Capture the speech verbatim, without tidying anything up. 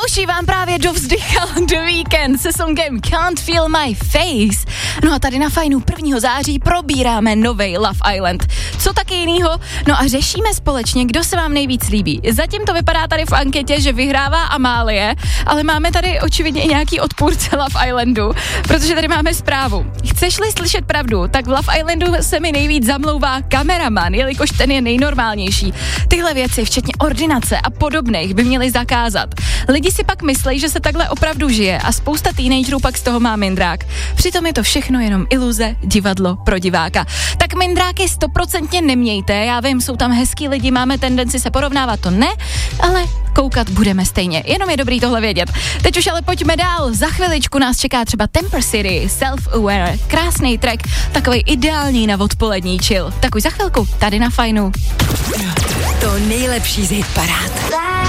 uši vám právě dovzdychal The Weeknd se songem Can't Feel My Face. No a tady na Fajnu prvního září probíráme novej Love Island. Co taky jinýho? No a řešíme společně, kdo se vám nejvíc líbí. Zatím to vypadá tady v anketě, že vyhrává Amálie, ale máme tady očividně i nějaký odpůrce Love Islandu, protože tady máme zprávu. Chceš-li slyšet pravdu, tak v Love Islandu se mi nejvíc zamlouvá kameraman, jelikož ten je nejnormálnější. Tyhle věci, včetně ordinace a podobných, by měli zakázat. Lidi si pak myslí, že se takhle opravdu žije a spousta teenagerů pak z toho má mindrák. Přitom je to všechno jenom iluze, divadlo pro diváka. Tak mindráky stoprocentně nemějte, já vím, jsou tam hezký lidi, máme tendenci se porovnávat, to ne, ale koukat budeme stejně, jenom je dobrý tohle vědět. Teď už ale pojďme dál, za chviličku nás čeká třeba Temper City, Self-Aware, krásný track, takový ideální na odpolední chill. Tak už za chvilku, tady na Fajnu. To nejlepší z hitparád.